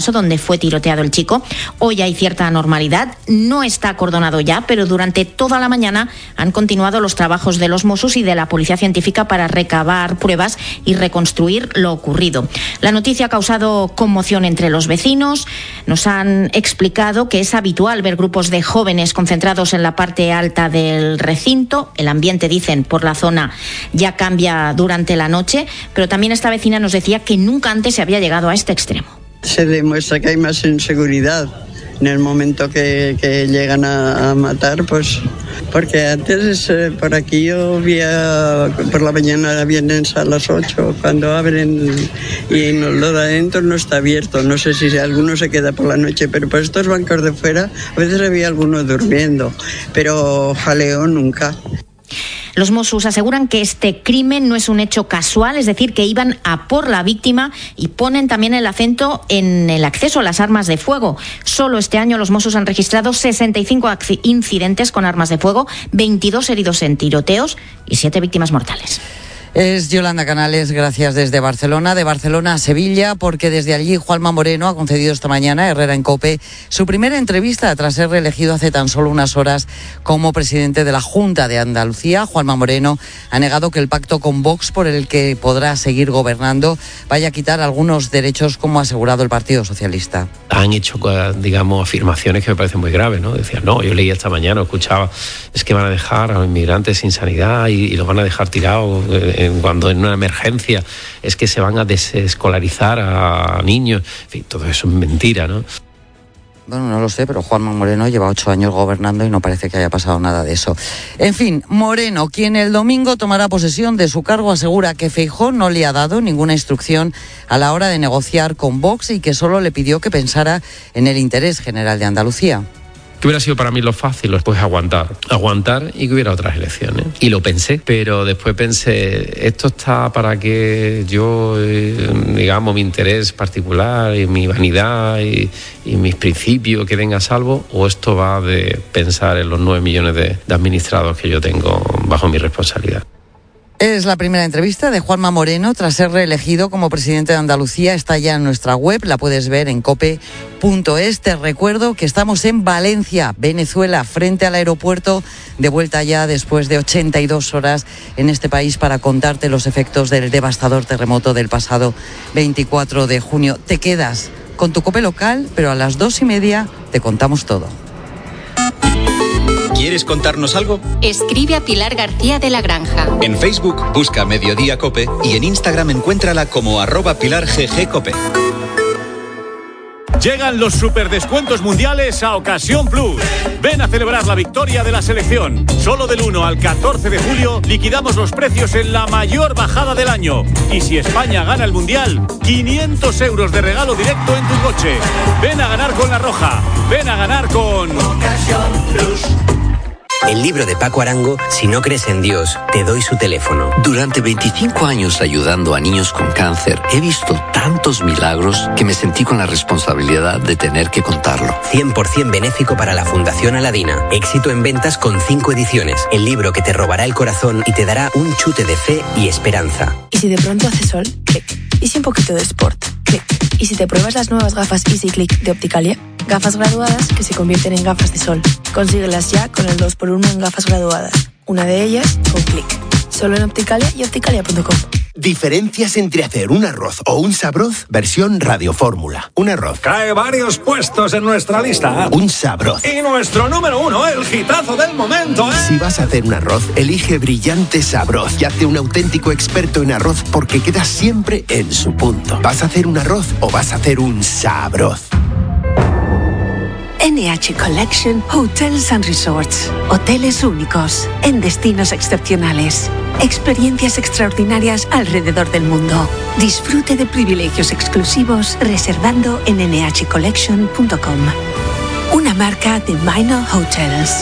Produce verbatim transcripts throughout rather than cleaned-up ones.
Alfonso, donde fue tiroteado el chico. Hoy hay cierta normalidad, no está acordonado ya, pero durante toda la mañana han continuado los trabajos de los Mossos y de la Policía Científica para recabar pruebas y reconstruir lo ocurrido. La noticia ha causado conmoción entre los vecinos. Nos han explicado que es habitual ver grupos de jóvenes concentrados en la parte alta del recinto. El ambiente, dicen, por la zona ya cambia durante la noche, pero también esta vecina nos decía que nunca antes se había llegado a este extremo. Se demuestra que hay más inseguridad en el momento que, que llegan a, a matar, pues porque antes eh, por aquí yo veía por la mañana vienen a las ocho cuando abren y no, lo de adentro no está abierto. No sé si alguno se queda por la noche, pero por estos bancos de fuera a veces había alguno durmiendo, pero jaleo nunca. Los Mossos aseguran que este crimen no es un hecho casual, es decir, que iban a por la víctima, y ponen también el acento en el acceso a las armas de fuego. Solo este año los Mossos han registrado sesenta y cinco incidentes con armas de fuego, veintidós heridos en tiroteos y siete víctimas mortales. Es Yolanda Canales, gracias desde Barcelona, de Barcelona a Sevilla, porque desde allí Juanma Moreno ha concedido esta mañana a Herrera en COPE su primera entrevista tras ser reelegido hace tan solo unas horas como presidente de la Junta de Andalucía. Juanma Moreno ha negado que el pacto con Vox, por el que podrá seguir gobernando, vaya a quitar algunos derechos, como ha asegurado el Partido Socialista. Han hecho, digamos, afirmaciones que me parecen muy graves, ¿no? Decían, no, yo leí esta mañana, escuchaba, es que van a dejar a los inmigrantes sin sanidad y, y los van a dejar tirados en, cuando en una emergencia, es que se van a desescolarizar a niños. En fin, todo eso es mentira, ¿no? Bueno, no lo sé, pero Juanma Moreno lleva ocho años gobernando y no parece que haya pasado nada de eso. En fin, Moreno, quien el domingo tomará posesión de su cargo, asegura que Feijóo no le ha dado ninguna instrucción a la hora de negociar con Vox y que solo le pidió que pensara en el interés general de Andalucía. ¿Qué hubiera sido para mí lo fácil? Pues aguantar, aguantar y que hubiera otras elecciones. Y lo pensé, pero después pensé, esto está para que yo, eh, digamos, mi interés particular y mi vanidad y, y mis principios queden a salvo, o esto va de pensar en los nueve millones de, de administrados que yo tengo bajo mi responsabilidad. Es la primera entrevista de Juanma Moreno tras ser reelegido como presidente de Andalucía. Está ya en nuestra web, la puedes ver en cope punto es. Te recuerdo que estamos en Valencia, Venezuela, frente al aeropuerto, de vuelta ya después de ochenta y dos horas en este país para contarte los efectos del devastador terremoto del pasado veinticuatro de junio. Te quedas con tu COPE local, pero a las dos y media te contamos todo. ¿Quieres contarnos algo? Escribe a Pilar García de la Granja. En Facebook busca Mediodía Cope y en Instagram encuéntrala como arroba Pilar G G Cope. Llegan los superdescuentos mundiales a Ocasión Plus. Ven a celebrar la victoria de la selección. Solo del uno al catorce de julio liquidamos los precios en la mayor bajada del año. Y si España gana el mundial, quinientos euros de regalo directo en tu coche. Ven a ganar con La Roja. Ven a ganar con Ocasión Plus. El libro de Paco Arango, Si no crees en Dios, te doy su teléfono. Durante veinticinco años ayudando a niños con cáncer, he visto tantos milagros que me sentí con la responsabilidad de tener que contarlo. cien por ciento benéfico para la Fundación Aladina. Éxito en ventas con cinco ediciones. El libro que te robará el corazón y te dará un chute de fe y esperanza. ¿Y si de pronto hace sol? Clic. ¿Y si un poquito de sport? Clic. ¿Y si te pruebas las nuevas gafas Easy Click de Opticalia? Gafas graduadas que se convierten en gafas de sol. Consíguelas ya con el dos por uno en gafas graduadas. Una de ellas con Click. Solo en Opticalia y opticalia punto com. Diferencias entre hacer un arroz o un sabroz versión radiofórmula. Un arroz cae varios puestos en nuestra lista. Un sabroz. Y nuestro número uno, el hitazo del momento, ¿eh? Si vas a hacer un arroz, elige Brillante Sabroz y hazte un auténtico experto en arroz porque queda siempre en su punto. ¿Vas a hacer un arroz o vas a hacer un sabroz? N H Collection Hotels and Resorts. Hoteles únicos, en destinos excepcionales. Experiencias extraordinarias alrededor del mundo. Disfrute de privilegios exclusivos reservando en ene hache collection punto com. Una marca de Minor Hotels.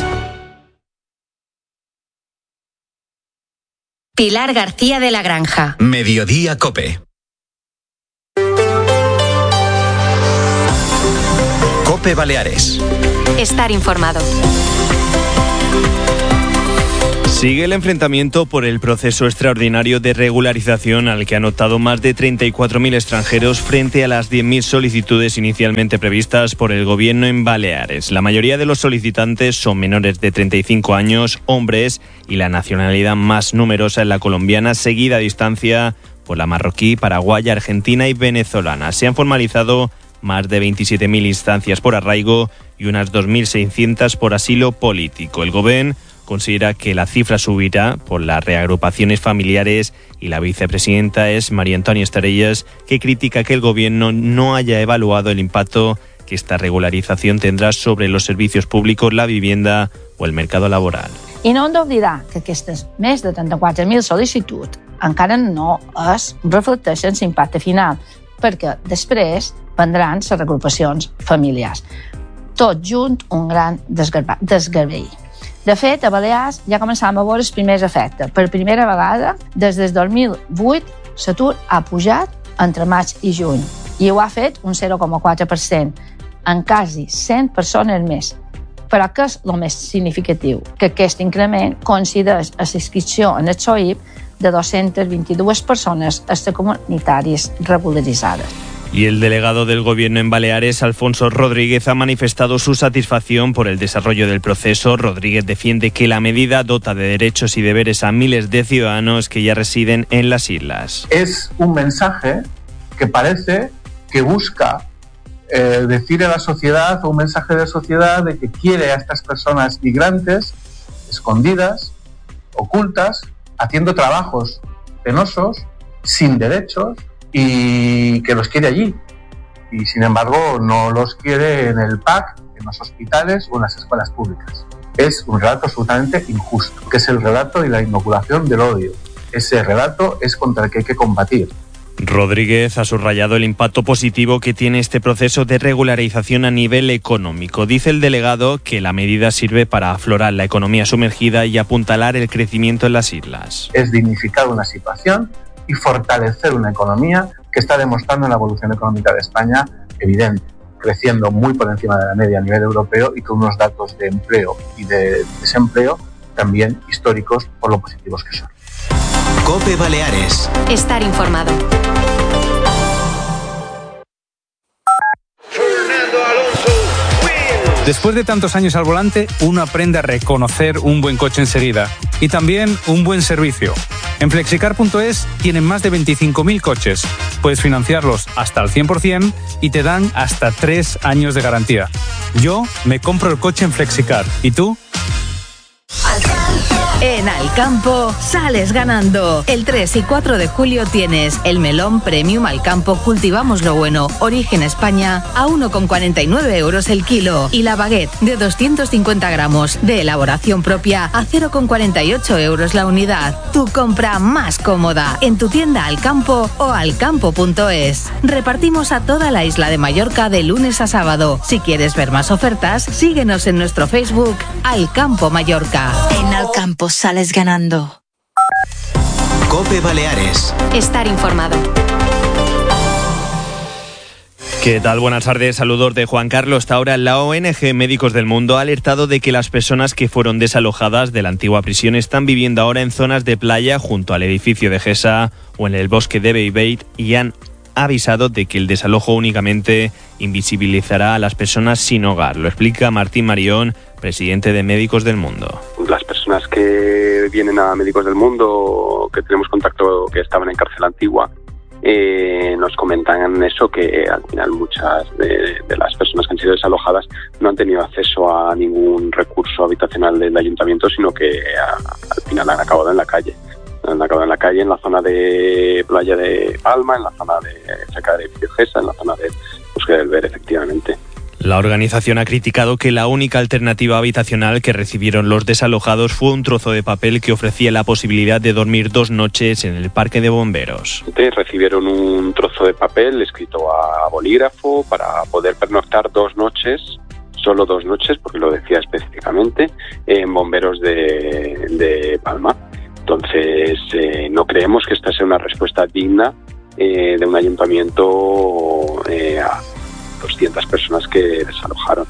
Pilar García de la Granja. Mediodía Cope. Cope Baleares. Estar informado. Sigue el enfrentamiento por el proceso extraordinario de regularización al que han optado más de treinta y cuatro mil extranjeros frente a las diez mil solicitudes inicialmente previstas por el gobierno en Baleares. La mayoría de los solicitantes son menores de treinta y cinco años, hombres, y la nacionalidad más numerosa es la colombiana, seguida a distancia por la marroquí, paraguaya, argentina y venezolana. Se han formalizado más de veintisiete mil instancias por arraigo y unas dos mil seiscientas por asilo político. El Gobierno considera que la cifra subirá por las reagrupaciones familiares y la vicepresidenta es María Antonia Estarellas, que critica que el Gobierno no haya evaluado el impacto que esta regularización tendrà sobre los servicios públicos, la vivienda o el mercado laboral. I no hem d'oblidar que aquestes més de trenta-quatre mil sol·licituds encara no es reflecteixen l'impacte final, perquè després vendran les reagrupacions familiars. Tot junt un gran desgavell. De fet, a Balears ja començàvem a veure els primers efectes. Per primera vegada, des del dos mil vuit, l'atur ha pujat entre maig i juny i ho ha fet un zero coma quatre per cent, en quasi cent persones més. Però què és el més significatiu? Que aquest increment coincideix a l'inscripció en el S O I P de doscientas veintidós persones extracomunitàries regularitzades. Y el delegado del Gobierno en Baleares, Alfonso Rodríguez, ha manifestado su satisfacción por el desarrollo del proceso. Rodríguez defiende que la medida dota de derechos y deberes a miles de ciudadanos que ya residen en las islas. Es un mensaje que parece que busca eh, decir a la sociedad, un mensaje de sociedad de que quiere a estas personas migrantes escondidas, ocultas, haciendo trabajos penosos, sin derechos, y que los quiere allí. Y sin embargo no los quiere en el P A C, en los hospitales o en las escuelas públicas. Es un relato absolutamente injusto, que es el relato y la inoculación del odio. Ese relato es contra el que hay que combatir. Rodríguez ha subrayado el impacto positivo que tiene este proceso de regularización a nivel económico. Dice el delegado que la medida sirve para aflorar la economía sumergida y apuntalar el crecimiento en las islas. Es dignificar una situación y fortalecer una economía que está demostrando en la evolución económica de España evidente, creciendo muy por encima de la media a nivel europeo y con unos datos de empleo y de desempleo también históricos por lo positivos que son. COPE Baleares. Estar informado. Después de tantos años al volante, uno aprende a reconocer un buen coche enseguida y también un buen servicio. En flexicar punto es tienen más de veinticinco mil coches. Puedes financiarlos hasta al cien por ciento y te dan hasta tres años de garantía. Yo me compro el coche en Flexicar. ¿Y tú? En Alcampo sales ganando. El tres y cuatro de julio tienes el melón Premium Alcampo Cultivamos lo Bueno, Origen España, a uno coma cuarenta y nueve euros el kilo. Y la baguette de doscientos cincuenta gramos de elaboración propia a cero coma cuarenta y ocho euros la unidad. Tu compra más cómoda en tu tienda Alcampo o alcampo punto es. Repartimos a toda la isla de Mallorca de lunes a sábado. Si quieres ver más ofertas, síguenos en nuestro Facebook Alcampo Mallorca. En Alcampo sales ganando. COPE Baleares. Estar informado. ¿Qué tal? Buenas tardes, saludos de Juan Carlos. Hasta ahora, la O N G Médicos del Mundo ha alertado de que las personas que fueron desalojadas de la antigua prisión están viviendo ahora en zonas de playa junto al edificio de Gesa o en el bosque de Bellveit y han avisado de que el desalojo únicamente invisibilizará a las personas sin hogar. Lo explica Martín Marión, presidente de Médicos del Mundo. Las personas que vienen a Médicos del Mundo, que tenemos contacto, que estaban en cárcel antigua, eh, nos comentan eso, que al final muchas de, de las personas que han sido desalojadas no han tenido acceso a ningún recurso habitacional del ayuntamiento, sino que a, al final han acabado en la calle. Han acabado en la calle, en la zona de Playa de Palma, en la zona de cerca de edificio Gesa, en la zona de Bosque del Ver, efectivamente. La organización ha criticado que la única alternativa habitacional que recibieron los desalojados fue un trozo de papel que ofrecía la posibilidad de dormir dos noches en el parque de bomberos. Recibieron un trozo de papel escrito a bolígrafo para poder pernoctar dos noches, solo dos noches, porque lo decía específicamente, en bomberos de, de Palma. Entonces, eh, no creemos que esta sea una respuesta digna eh, de un ayuntamiento eh, a doscientas personas que desalojaron.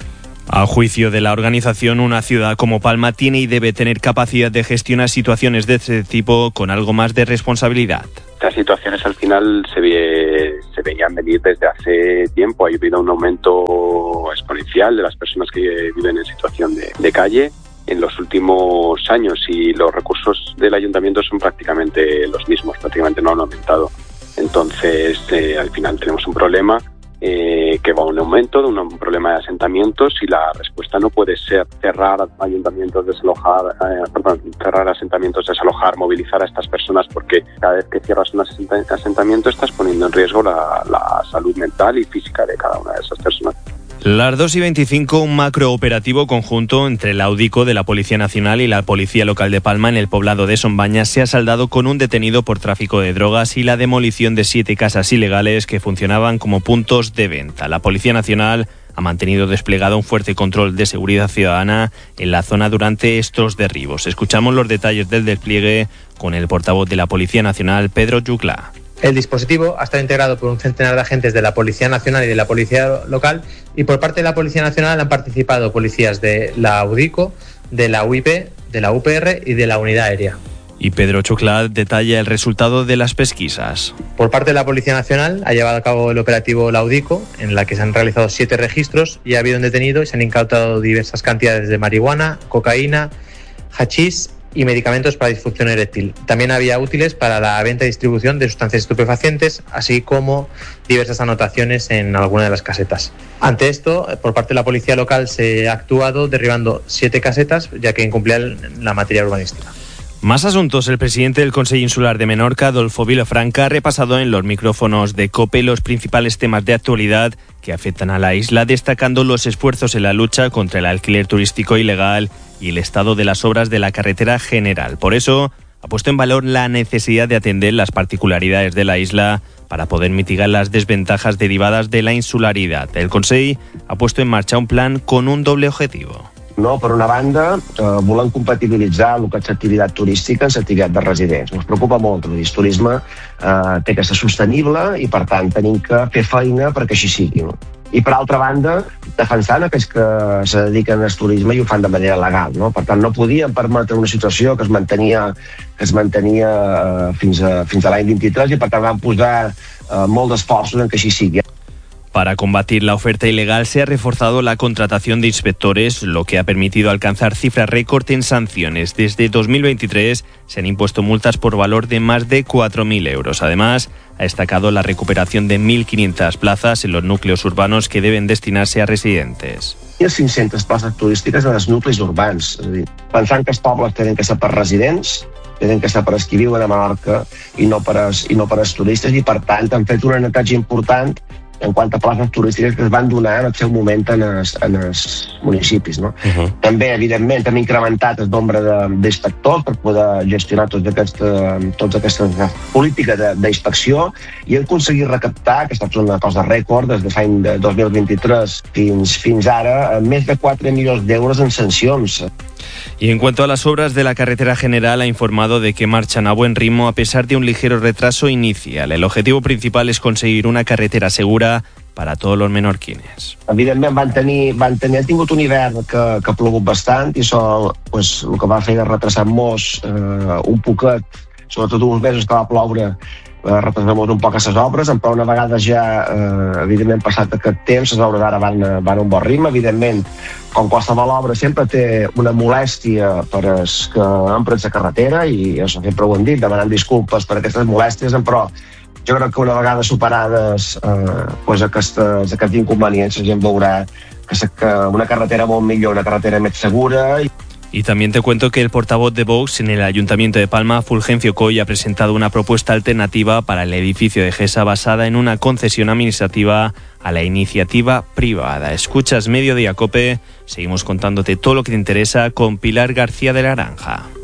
A juicio de la organización, una ciudad como Palma tiene y debe tener capacidad de gestionar situaciones de este tipo con algo más de responsabilidad. Estas situaciones al final se, ve, se veían venir desde hace tiempo. Ha habido un aumento exponencial de las personas que viven en situación de, de calle en los últimos años y los recursos del ayuntamiento son prácticamente los mismos, prácticamente no han aumentado. Entonces, eh, al final tenemos un problema Eh, que va a un aumento de un, un problema de asentamientos y la respuesta no puede ser cerrar ayuntamientos, desalojar, eh, perdón, cerrar asentamientos, desalojar, movilizar a estas personas, porque cada vez que cierras un asentamiento estás poniendo en riesgo la, la salud mental y física de cada una de esas personas. Las dos y veinticinco, un macrooperativo conjunto entre la UDICO de la Policía Nacional y la Policía Local de Palma en el poblado de Sombañas se ha saldado con un detenido por tráfico de drogas y la demolición de siete casas ilegales que funcionaban como puntos de venta. La Policía Nacional ha mantenido desplegado un fuerte control de seguridad ciudadana en la zona durante estos derribos. Escuchamos los detalles del despliegue con el portavoz de la Policía Nacional, Pedro Yuclá. El dispositivo ha estado integrado por un centenar de agentes de la Policía Nacional y de la Policía Local, y por parte de la Policía Nacional han participado policías de la UDICO, de la U I P, de la U P R y de la Unidad Aérea. Y Pedro Choclat detalla el resultado de las pesquisas. Por parte de la Policía Nacional ha llevado a cabo el operativo La UDICO, en la que se han realizado siete registros y ha habido un detenido y se han incautado diversas cantidades de marihuana, cocaína, hachís y medicamentos para disfunción eréctil. También había útiles para la venta y distribución de sustancias estupefacientes, así como diversas anotaciones en alguna de las casetas. Ante esto, por parte de la Policía Local se ha actuado derribando siete casetas, ya que incumplían la materia urbanística. Más asuntos. El presidente del Consell Insular de Menorca, Adolfo Vilafranca, ha repasado en los micrófonos de COPE los principales temas de actualidad que afectan a la isla, destacando los esfuerzos en la lucha contra el alquiler turístico ilegal y el estado de las obras de la carretera general. Por eso, ha puesto en valor la necesidad de atender las particularidades de la isla para poder mitigar las desventajas derivadas de la insularidad. El Consell ha puesto en marcha un plan con un doble objetivo. No, per una banda, eh, volem compatibilitzar el que és l'activitat turística amb l'activitat de residents. Ens preocupa molt que el turisme eh, té que ser sostenible i, per tant, tenim que fer feina perquè així sigui. No? I, per altra banda, defensant aquells que se dediquen al turisme i ho fan de manera legal. No? Per tant, no podíem permetre una situació que es mantenia, que es mantenia eh, fins a, fins a l'any vint-i-tres i, per tant, vam posar eh, molt d'esforços en que així sigui. Para combatir la oferta ilegal se ha reforzado la contratación de inspectores, lo que ha permitido alcanzar cifras récord en sanciones. Desde dos mil veintitrés se han impuesto multas por valor de más de cuatro mil euros. Además, ha destacado la recuperación de mil quinientas plazas en los núcleos urbanos que deben destinarse a residentes. Hi ha cinc-centes places turístiques en els nuclis urbans. És a dir, pensant que els pobles tenen que ser per residents, tenen que ser per als qui viuen a Menorca i no per als, i no per als turistes, i per tant han fet una netatge important en quant a places turístiques que es van donar en el seu moment en els, en els municipis. No? Uh-huh. També, evidentment, hem incrementat el nombre d'inspectors per poder gestionar tota aquesta, tota aquesta política d'inspecció i hem aconseguit recaptar, que ha estat una cosa rècord, des de l'any dos mil vint-i-tres fins, fins ara, més de quatre milions d'euros en sancions. Y en cuanto a las obras de la carretera general, ha informado de que marchan a buen ritmo a pesar de un ligero retraso inicial. El objetivo principal es conseguir una carretera segura para todos los menorquines. Evidentment van tenir, van tenir, han tingut un hivern que, que ha plogut bastant i això pues, el que va fer és retrasar molt eh, un poquet, sobretot uns mesos que va ploure, eh, retrasar molt un poc aquestes obres, però una vegada ja, eh, evidentment, passat aquest temps, les obres ara van, van a un bon ritme. Evidentment, com qualsevol obra, sempre té una molèstia per als que han pres la carretera, i això sempre ho hem dit, demanant disculpes per aquestes molèsties, però jo crec que una vegada superades eh, pues aquestes, aquests inconvenients, la gent veurà que, que una carretera molt millor, una carretera més segura. Y también te cuento que el portavoz de Vox en el Ayuntamiento de Palma, Fulgencio Coy, ha presentado una propuesta alternativa para el edificio de Gesa basada en una concesión administrativa a la iniciativa privada. Escuchas Mediodía Cope, seguimos contándote todo lo que te interesa con Pilar García de la Granja.